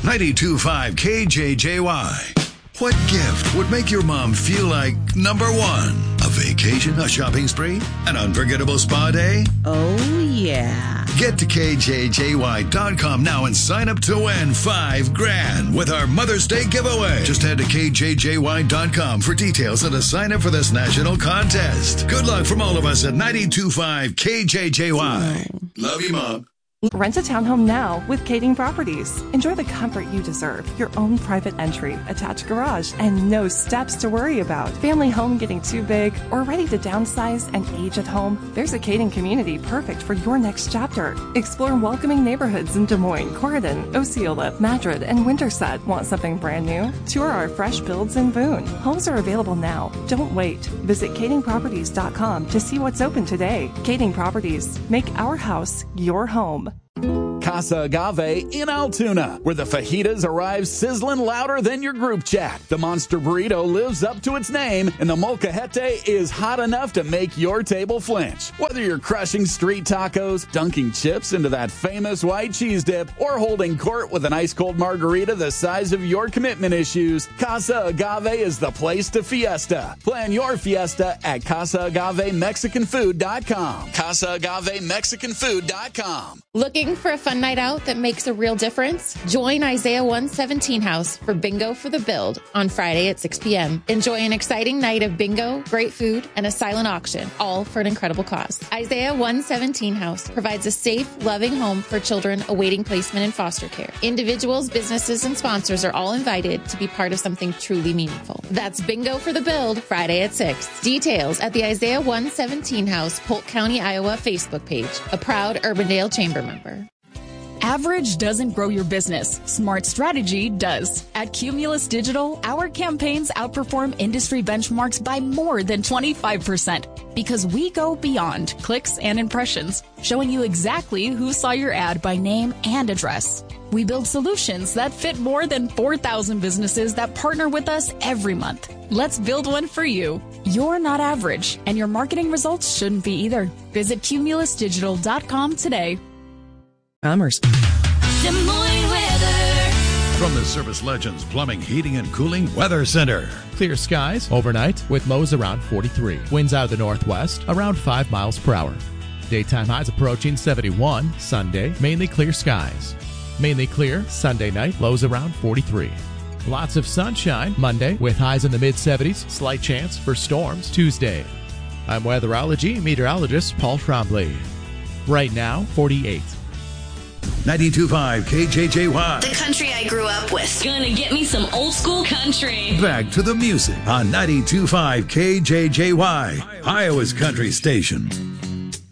92.5 KJJY. What gift would make your mom feel like number one? A vacation, a shopping spree, an unforgettable spa day? Oh, yeah. Get to KJJY.com now and sign up to win $5,000 with our Mother's Day giveaway. Just head to KJJY.com for details and to sign up for this national contest. Good luck from all of us at 92.5 KJJY. Love you, Mom. Rent a townhome now with Kading Properties. Enjoy the comfort you deserve. Your own private entry, attached garage, and no steps to worry about. Family home getting too big or ready to downsize and age at home? There's a Kading community perfect for your next chapter. Explore welcoming neighborhoods in Des Moines, Corydon, Osceola, Madrid, and Winterset. Want something brand new? Tour our fresh builds in Boone. Homes are available now. Don't wait. Visit KadingProperties.com to see what's open today. Kading Properties. Make our house your home. Casa Agave in Altoona, where the fajitas arrive sizzling louder than your group chat. The Monster Burrito lives up to its name, and the Molcajete is hot enough to make your table flinch. Whether you're crushing street tacos, dunking chips into that famous white cheese dip, or holding court with an ice-cold margarita the size of your commitment issues, Casa Agave is the place to fiesta. Plan your fiesta at CasaAgaveMexicanFood.com. CasaAgaveMexicanFood.com. Looking for a fun night out that makes a real difference? Join Isaiah 117 House for Bingo for the Build on Friday at 6 p.m. Enjoy an exciting night of bingo, great food, and a silent auction, all for an incredible cause. Isaiah 117 House provides a safe, loving home for children awaiting placement in foster care. Individuals, businesses, and sponsors are all invited to be part of something truly meaningful. That's Bingo for the Build, Friday at 6. Details at the Isaiah 117 House, Polk County, Iowa Facebook page, a proud Urbandale Chamber member. Average doesn't grow your business. Smart strategy does. At Cumulus Digital, our campaigns outperform industry benchmarks by more than 25% because we go beyond clicks and impressions, showing you exactly who saw your ad by name and address. We build solutions that fit more than 4,000 businesses that partner with us every month. Let's build one for you. You're not average, and your marketing results shouldn't be either. Visit cumulusdigital.com today. Commerce. Des Moines weather. From the Service Legends Plumbing, Heating, and Cooling Weather Center. Clear skies overnight with lows around 43. Winds out of the northwest around 5 miles per hour. Daytime highs approaching 71. Sunday, mainly clear skies. Mainly clear Sunday night, lows around 43. Lots of sunshine Monday with highs in the mid-70s. Slight chance for storms Tuesday. I'm weatherology meteorologist Paul Trombley. Right now, 48. 92.5 KJJY. The country I grew up with. Gonna get me some old school country. Back to the music on 92.5 KJJY, Iowa's country station.